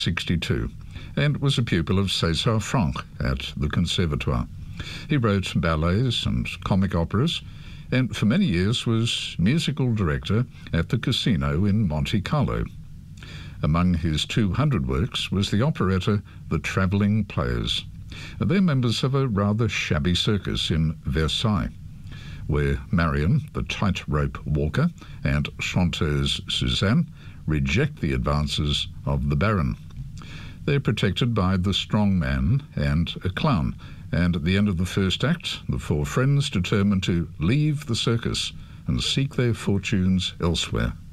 1862 and was a pupil of César Franck at the Conservatoire. He wrote ballets and comic operas, and for many years was musical director at the Casino in Monte Carlo. Among his 200 works was the operetta The Travelling Players. They're members of a rather shabby circus in Versailles, where Marion, the tightrope walker, and chanteuse Suzanne reject the advances of the Baron. They're protected by the strong man and a clown, and at the end of the first act, the four friends determine to leave the circus and seek their fortunes elsewhere.